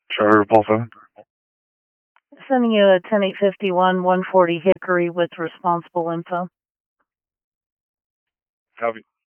Charter Paul 7. Sending you a 10851 140 Hickory with responsible info. Copy.